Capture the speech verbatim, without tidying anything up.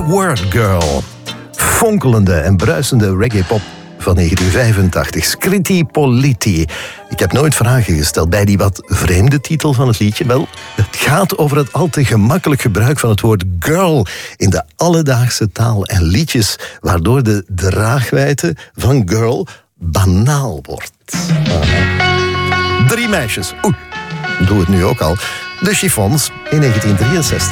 The Word Girl. Fonkelende en bruisende reggae-pop van negentien vijfentachtig. Scritti Politti. Ik heb nooit vragen gesteld bij die wat vreemde titel van het liedje. Wel, het gaat over het al te gemakkelijk gebruik van het woord girl in de alledaagse taal en liedjes, waardoor de draagwijdte van girl banaal wordt. Aha. Drie meisjes. Oeh, doe het nu ook al. De Chiffons in negentien drieënzestig.